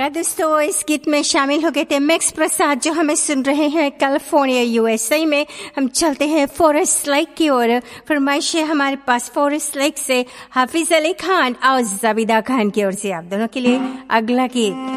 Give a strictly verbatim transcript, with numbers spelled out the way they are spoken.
या दोस्तों, इस गीत में शामिल हो गए थे मैक्स प्रसाद, जो हमें सुन रहे हैं कैलिफोर्निया यूएसए में। हम चलते हैं फॉरेस्ट लेक की ओर। फरमाइश है हमारे पास फॉरेस्ट लेक से हाफिज अली खान और जाबिदा खान की ओर से आप दोनों के लिए अगला गीत।